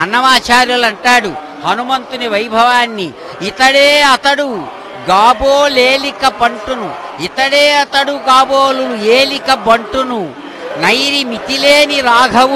అన్నమాచార్యులు అంటాడు హనుమంతుని వైభవాన్ని, ఇతడే అతడు గాబోలేలిక పంటును, ఇతడే అతడు కాబోలు ఏలిక బంటును, నైరి మితిలేని రాఘవు